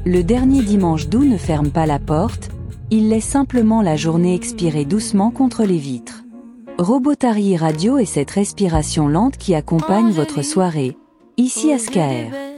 Le dernier dimanche d'août ne ferme pas la porte, il laisse simplement la journée expirer doucement contre les vitres. Robotari Radio est cette respiration lente qui accompagne votre soirée, ici à SKR.